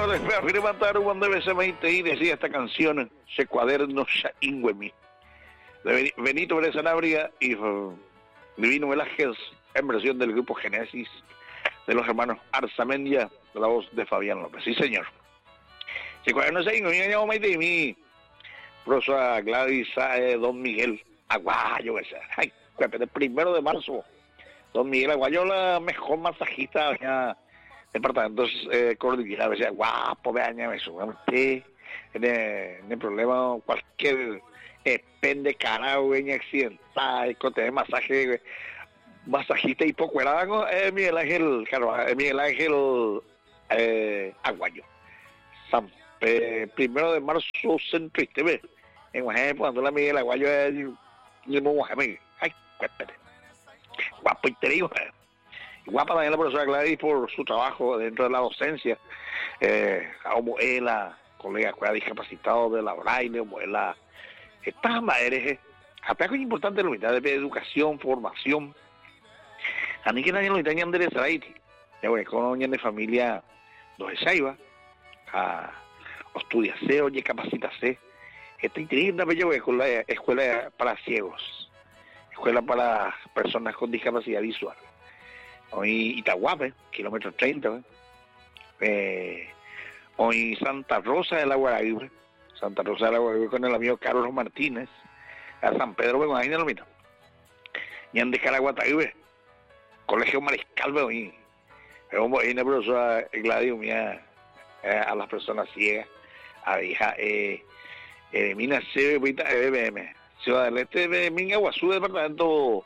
señores, me afirmataron cuando debe ser y decía esta canción, ese cuaderno Ingüemi, de Benito Pérez Sanabria y Divino Velázquez, en versión del grupo Génesis, de los hermanos Arzamendia, de la voz de Fabián López. Sí, señor. Si cuaderno Ingüemi, me llamo Maite y mi profesora Gladys Don Miguel Aguayo, esa. Ay, el 1 de marzo, Don Miguel Aguayo, la mejor masajista de departamentos cordillera, decía, guapo, veaña, me sube usted, tiene problema, cualquier pende carajo, accidental, cote de masaje, masajista y poco era Miguel Ángel, Miguel Ángel Aguayo. 1 de marzo, centro y TV. En Guajeme, cuando la Miguel Aguayo es Guajeme. Ay, cuéntate. Guapo y te digo, guapa también la profesora Gladys por su trabajo dentro de la docencia, como ella, colega que ha discapacitado de la braille, como ella, estas madres, algo importante en la unidad de educación, formación, a mí que nadie lo está en Andrés Araiti, ya voy con de familia dos Saiba, a estudiarse, oye, capacitarse, esta inteligente bella con la escuela para ciegos, escuela para personas con discapacidad visual. Hoy Itaguape, kilómetro 30, hoy Santa Rosa de la Guaraíba, con el amigo Carlos Martínez, a San Pedro, ahí en lo mismo. Y en Descaraguataybe, Colegio Mariscal, hoy, hay una profesora Gladys mía, a las personas ciegas, a hija, Mina C. BBM, Ciudad del Este de Mingaguazú, departamento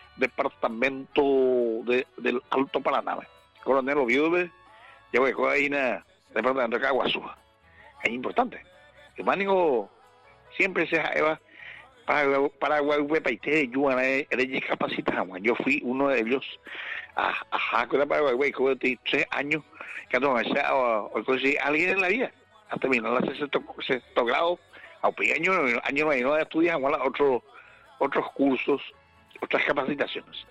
del Alto Paraná, Coronel Oviedo, ya voy a ahí en el departamento de Caguazú. Es importante. El mánico siempre se lleva para Guayuepaité de Yuana, eres discapacitado. Yo fui uno de ellos a Jacob para Guayuepaité, con 3 años, que no me sea alguien en la vida, a terminar la sexto grado, a un año 99 de estudiar otros cursos, otras capacitaciones.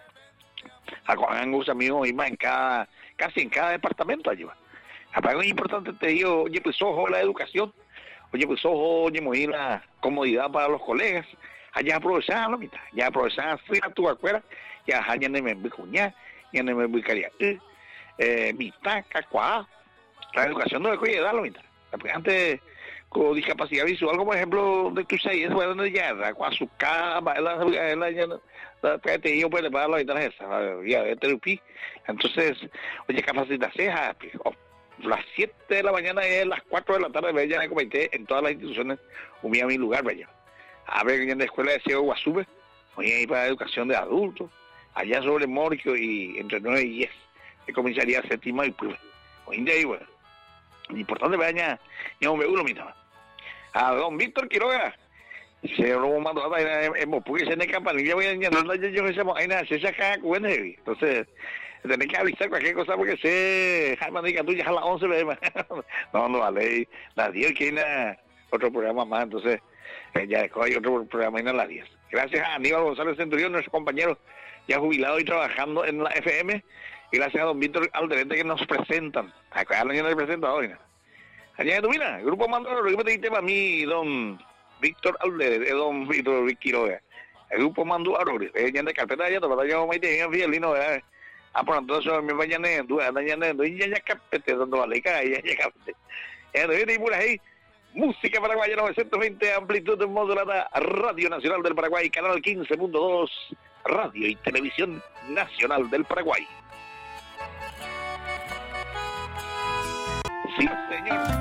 Con amigos y más casi en cada departamento allí va. Algo importante te digo, oye, pues ojo la educación, oye, pues ojo, oye, muy la comodidad para los colegas, allá aprovechar la mitad, ya aprovechar fui a tu afuera, ya allá no me cuñar, ya no me buscaría, mitad, cacuá, la educación no le puede dar la mitad, porque antes con discapacidad visual, como ejemplo de tu seis, es bueno ya, con su cama, te digo, pues le va a dar la mitad ya, entonces, oye, capacitación, las 7 de la mañana y las 4 de la tarde, veía en el comité, en todas las instituciones, humilla mi lugar, veía. A ver, en la escuela de Ciego Guasube, oye, ahí para educación de adultos, allá sobre Morquio y entre 9 y 10, de comisaría séptima y prueba. Hoy en día, ahí, bueno, importante, veía, ya me uno, mitad. A don Víctor Quiroga, se lo mandó a porque se ne campanilla, voy a añadir la yo que se llama, se saca con entonces, tenés que avisar cualquier cosa porque se diga tú ya a las 11 no vale, las 10 que hay otro programa más, entonces ya hay otro programa en las 10. Gracias a Aníbal González Centurión, nuestro compañero ya jubilado y trabajando en la FM, y gracias a don Víctor Alderete que nos presentan, acá la de presentador. Allá en Tumina, el grupo Mandoro, ¿qué me te dijiste para mí, don Víctor Alderete, don Víctor Quiroga? El grupo Mandoro, ya de carpeta ya, te yo me tenía fielino, ¿verdad? Por entonces me vayan y ya capete dando la leca, ya capete. Y por ahí, música paraguaya 920, amplitud modulada, Radio Nacional del Paraguay, canal 15.2, Radio y Televisión Nacional del Paraguay. Sí, señor.